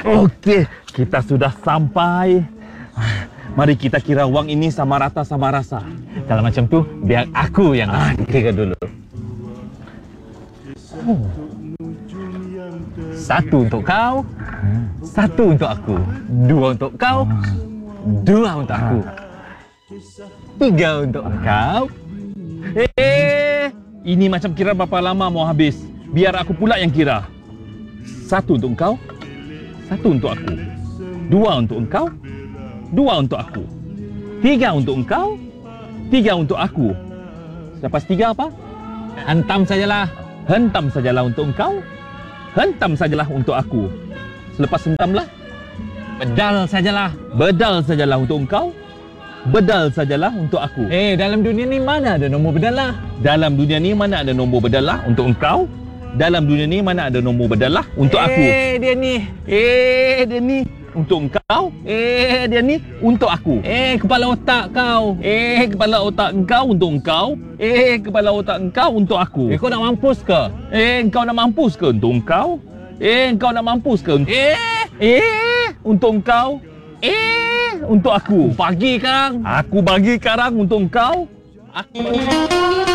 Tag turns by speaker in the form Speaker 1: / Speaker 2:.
Speaker 1: Okey, kita sudah sampai. Mari kita kira wang ini sama rata sama rasa.
Speaker 2: Kalau macam tu, biar aku yang kira dulu. Satu untuk kau, satu untuk aku. Dua untuk kau, dua untuk aku. Tiga untuk kau.
Speaker 1: Ini macam kira berapa lama mau habis. Biar aku pula yang kira. Satu untuk engkau, satu untuk aku. Dua untuk engkau, dua untuk aku. Tiga untuk engkau, tiga untuk aku. Lepas tiga apa?
Speaker 2: Hentam sajalah.
Speaker 1: Hentam sajalah untuk engkau, hentam sajalah untuk aku. Selepas hentamlah,
Speaker 2: Bedal sajalah.
Speaker 1: bedal sajalah untuk engkau, bedal sajalah untuk aku.
Speaker 2: Dalam dunia ni mana ada nombor bedal lah?
Speaker 1: Dalam dunia ni mana ada nombor bedalah untuk engkau? Dalam dunia ni mana ada nombor bedalah untuk aku?
Speaker 2: Dia ni.
Speaker 1: Dia ni untuk engkau. Dia ni untuk aku.
Speaker 2: Kepala otak kau.
Speaker 1: Kepala otak engkau untuk engkau. Kepala otak engkau untuk aku.
Speaker 2: Kau nak mampus ke?
Speaker 1: Engkau nak mampus ke untuk engkau? Engkau nak mampus ke? Untuk engkau. Untuk aku.
Speaker 2: Bagi kang.
Speaker 1: Aku bagi sekarang untuk engkau. Aku bagi.